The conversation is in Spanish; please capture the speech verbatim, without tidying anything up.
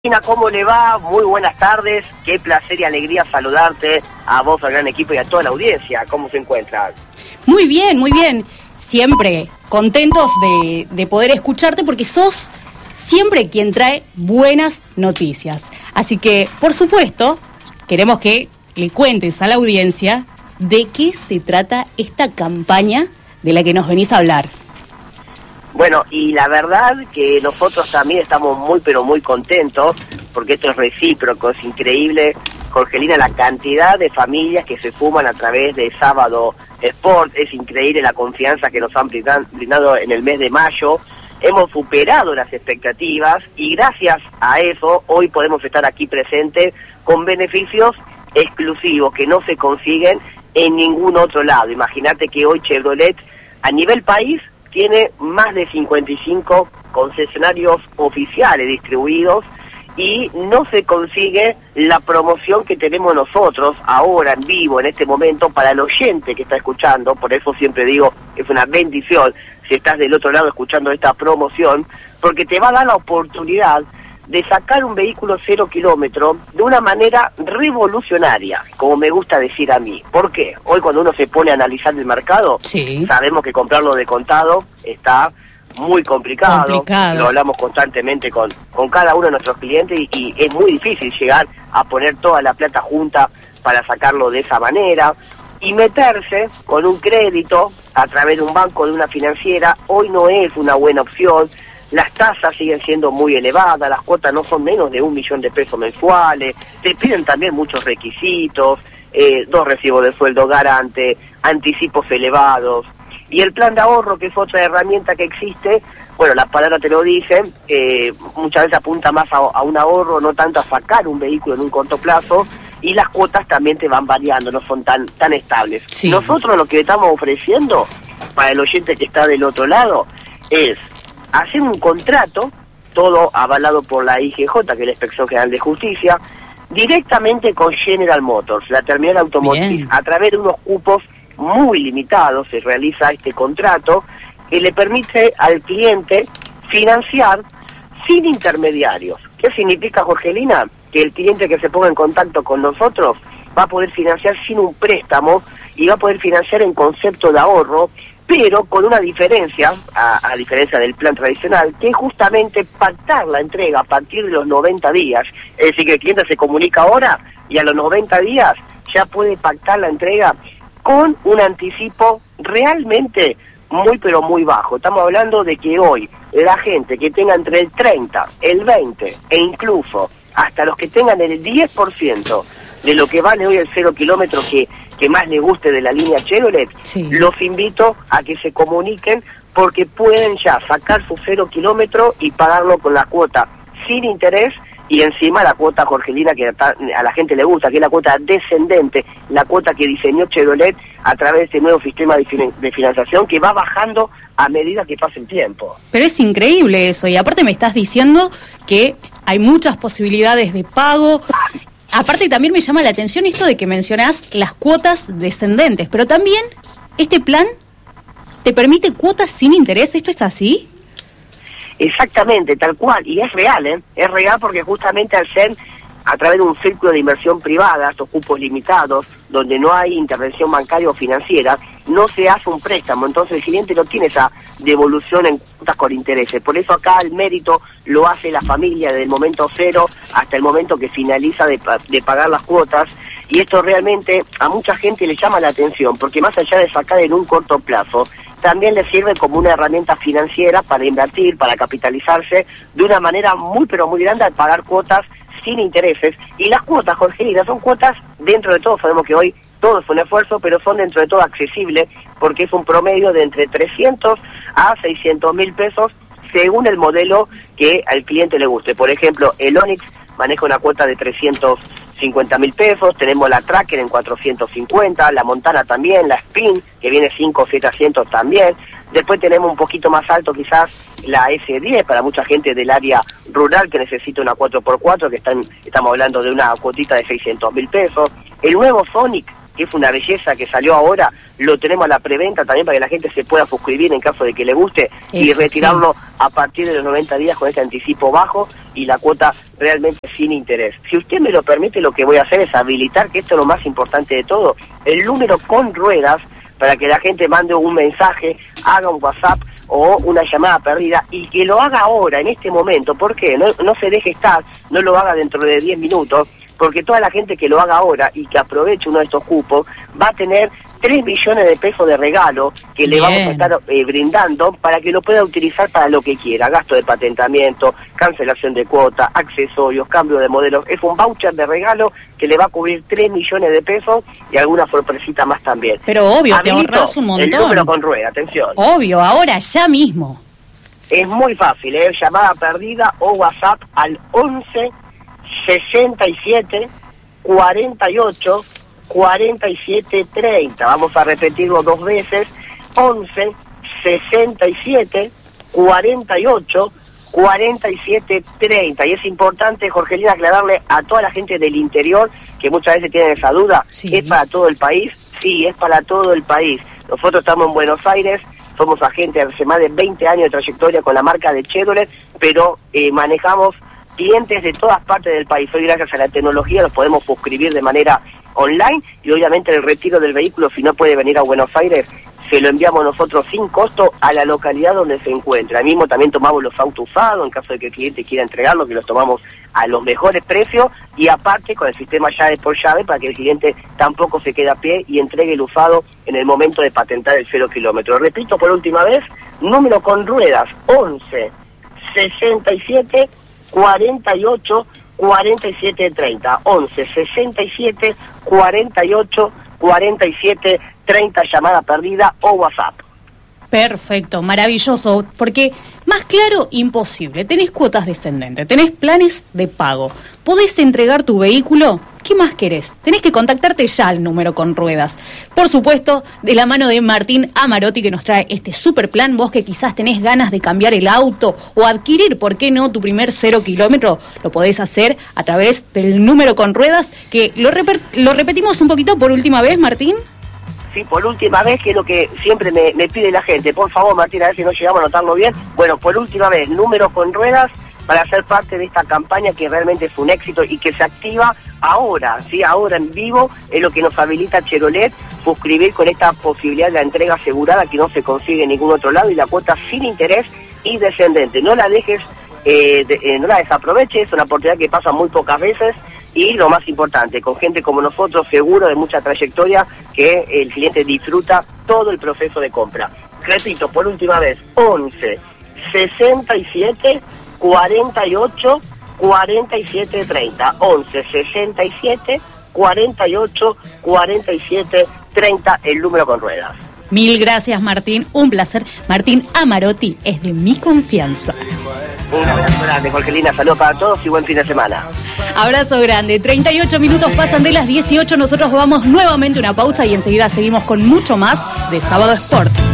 ¿Cómo le va? Muy buenas tardes, qué placer y alegría saludarte a vos, al gran equipo y a toda la audiencia. ¿Cómo se encuentran? Muy bien, muy bien. Siempre contentos de, de poder escucharte porque sos siempre quien trae buenas noticias. Así que, por supuesto, queremos que le cuentes a la audiencia de qué se trata esta campaña de la que nos venís a hablar. Bueno, y la verdad que nosotros también estamos muy, pero muy contentos, porque esto es recíproco, es increíble, Jorgelina, la cantidad de familias que se suman a través de Sábado Sport, es increíble la confianza que nos han brindado en el mes de mayo, hemos superado las expectativas y gracias a eso hoy podemos estar aquí presentes con beneficios exclusivos que no se consiguen en ningún otro lado. Imagínate que hoy Chevrolet a nivel país tiene más de cincuenta y cinco concesionarios oficiales distribuidos y no se consigue la promoción que tenemos nosotros ahora en vivo, en este momento, para el oyente que está escuchando. Por eso siempre digo, es una bendición si estás del otro lado escuchando esta promoción, porque te va a dar la oportunidad de sacar un vehículo cero kilómetro de una manera revolucionaria, como me gusta decir a mí. ¿Por qué? Hoy cuando uno se pone a analizar el mercado, sí, sabemos que comprarlo de contado está muy complicado, complicado. Lo hablamos constantemente con, con cada uno de nuestros clientes y, y es muy difícil llegar a poner toda la plata junta para sacarlo de esa manera y meterse con un crédito a través de un banco, de una financiera, hoy no es una buena opción. Las tasas siguen siendo muy elevadas, las cuotas no son menos de un millón de pesos mensuales, te piden también muchos requisitos, eh, dos recibos de sueldo garante, anticipos elevados, y el plan de ahorro, que es otra herramienta que existe, bueno, la palabra te lo dice, eh, muchas veces apunta más a, a un ahorro, no tanto a sacar un vehículo en un corto plazo, y las cuotas también te van variando, no son tan, tan estables. Sí. Nosotros lo que estamos ofreciendo para el oyente que está del otro lado es hacer un contrato, todo avalado por la I G J, que es la Inspección General de Justicia, directamente con General Motors, la terminal automotriz. Bien. A través de unos cupos muy limitados se realiza este contrato que le permite al cliente financiar sin intermediarios. ¿Qué significa, Jorgelina? Que el cliente que se ponga en contacto con nosotros va a poder financiar sin un préstamo y va a poder financiar en concepto de ahorro, pero con una diferencia, a, a diferencia del plan tradicional, que es justamente pactar la entrega a partir de los noventa días. Es decir, que el cliente se comunica ahora y a los noventa días ya puede pactar la entrega con un anticipo realmente muy pero muy bajo. Estamos hablando de que hoy la gente que tenga entre el treinta, el veinte e incluso hasta los que tengan el diez por ciento de lo que vale hoy el cero kilómetro que, que más les guste de la línea Chevrolet, sí, los invito a que se comuniquen porque pueden ya sacar su cero kilómetro y pagarlo con la cuota sin interés y encima la cuota, Jorgelina, que a la gente le gusta, que es la cuota descendente, la cuota que diseñó Chevrolet a través de este nuevo sistema de, fin de financiación que va bajando a medida que pasa el tiempo. Pero es increíble eso, y aparte me estás diciendo que hay muchas posibilidades de pago. Aparte también me llama la atención esto de que mencionás las cuotas descendentes, pero también este plan te permite cuotas sin interés. ¿Esto es así? Exactamente, tal cual, y es real, ¿eh? Es real porque justamente al ser a través de un círculo de inversión privada, estos cupos limitados, donde no hay intervención bancaria o financiera, no se hace un préstamo, entonces el cliente no tiene esa devolución en cuotas con intereses. Por eso acá el mérito lo hace la familia desde el momento cero hasta el momento que finaliza de, de pagar las cuotas, y esto realmente a mucha gente le llama la atención, porque más allá de sacar en un corto plazo, también le sirve como una herramienta financiera para invertir, para capitalizarse de una manera muy pero muy grande al pagar cuotas sin intereses. Y las cuotas, Jorgelina, son cuotas dentro de todo, sabemos que hoy todo es un esfuerzo, pero son dentro de todo accesibles porque es un promedio de entre trescientos a seiscientos mil pesos según el modelo que al cliente le guste. Por ejemplo, el Onix maneja una cuota de trescientos cincuenta mil pesos, tenemos la Tracker en cuatrocientos cincuenta, la Montana también, la Spin, que viene cinco o siete asientos también. Después tenemos un poquito más alto quizás la S diez para mucha gente del área rural que necesita una cuatro por cuatro, que están, estamos hablando de una cuotita de seiscientos mil pesos. El nuevo Sonic, que es una belleza que salió ahora, lo tenemos a la preventa también para que la gente se pueda suscribir en caso de que le guste. Eso, y retirarlo sí, a partir de los noventa días con este anticipo bajo. y la cuota realmente sin interés. Si usted me lo permite, lo que voy a hacer es habilitar, que esto es lo más importante de todo, el número con ruedas para que la gente mande un mensaje, haga un WhatsApp o una llamada perdida y que lo haga ahora, en este momento. ¿Por qué? No, no se deje estar, no lo haga dentro de diez minutos, porque toda la gente que lo haga ahora y que aproveche uno de estos cupos va a tener tres millones de pesos de regalo que le vamos a estar eh, brindando para que lo pueda utilizar para lo que quiera, gasto de patentamiento, cancelación de cuota, accesorios, cambio de modelos. Es un voucher de regalo que le va a cubrir tres millones de pesos y alguna sorpresita más también. Pero obvio, Habilito te ahorras un montón. El número con rueda, atención. Obvio, ahora, ya mismo. Es muy fácil, ¿eh? Llamada perdida o WhatsApp al once sesenta y siete cuarenta y ocho cuarenta y siete treinta. Vamos a repetirlo dos veces. once sesenta y siete cuarenta y ocho cuarenta y siete treinta. Y es importante, Jorgelina, aclararle a toda la gente del interior que muchas veces tienen esa duda. Sí. ¿Es para todo el país? Sí, es para todo el país. Nosotros estamos en Buenos Aires, somos agentes hace más de veinte años de trayectoria con la marca de Chevrolet, pero eh, manejamos clientes de todas partes del país. Hoy, gracias a la tecnología, los podemos suscribir de manera online y obviamente el retiro del vehículo, si no puede venir a Buenos Aires, se lo enviamos nosotros sin costo a la localidad donde se encuentra. Ahí mismo también tomamos los autos usados en caso de que el cliente quiera entregarlo, que los tomamos a los mejores precios y aparte con el sistema llave por llave para que el cliente tampoco se quede a pie y entregue el usado en el momento de patentar el cero kilómetro. Repito por última vez, número con ruedas once sesenta y siete cuarenta y ocho cuarenta y siete treinta. once sesenta y siete cuarenta y ocho cuarenta y siete treinta, llamada perdida o WhatsApp. Perfecto, maravilloso, porque más claro, imposible. Tenés cuotas descendentes, tenés planes de pago, podés entregar tu vehículo. ¿Qué más querés? Tenés que contactarte ya al número con ruedas. Por supuesto, de la mano de Martín Amarotti, que nos trae este super plan. Vos que quizás tenés ganas de cambiar el auto o adquirir, ¿por qué no?, tu primer cero kilómetro, lo podés hacer a través del número con ruedas, que lo, reper- lo repetimos un poquito por última vez, Martín. Sí, por última vez, que es lo que siempre me, me pide la gente. Por favor, Martín, a ver si no llegamos a anotarlo bien. Bueno, por última vez, número con ruedas para ser parte de esta campaña que realmente es un éxito y que se activa ahora, sí, ahora en vivo, es lo que nos habilita Chevrolet, suscribir con esta posibilidad de la entrega asegurada que no se consigue en ningún otro lado y la cuota sin interés y descendente. No la dejes, eh, de, eh, no la desaproveches, es una oportunidad que pasa muy pocas veces. Y lo más importante, con gente como nosotros, seguro, de mucha trayectoria, que el cliente disfruta todo el proceso de compra. Repito, por última vez, once sesenta y siete cuarenta y ocho cuarenta y siete treinta. once sesenta y siete cuarenta y ocho cuarenta y siete treinta, el número con ruedas. Mil gracias, Martín, un placer. Martín Amarotti es de mi confianza. Un abrazo grande, Jorgelina, saludos para todos y buen fin de semana. Abrazo grande. treinta y ocho minutos pasan de las dieciocho, nosotros vamos nuevamente a una pausa y enseguida seguimos con mucho más de Sábado Sport.